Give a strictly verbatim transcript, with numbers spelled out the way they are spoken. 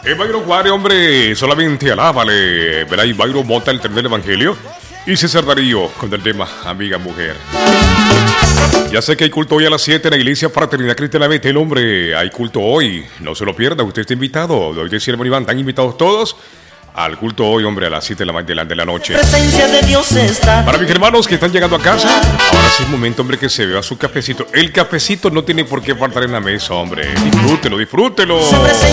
El Byron Juárez, hombre, solamente alábale. Verá, y Byron monta el tren del Evangelio. Y César Darío con el tema Amiga Mujer. Ya sé que hay culto hoy a las siete en la iglesia Fraternidad Cristiana Betel, hombre. Hay culto hoy. No se lo pierda, usted está invitado. Hoy de Sierra Iván, están invitados todos al culto hoy, hombre, a las siete de la, de la, de la noche. Presencia de Dios está. Para mis hermanos que están llegando a casa, ahora sí es momento, hombre, que se beba su cafecito. El cafecito no tiene por qué faltar en la mesa, hombre. Disfrútelo, disfrútelo.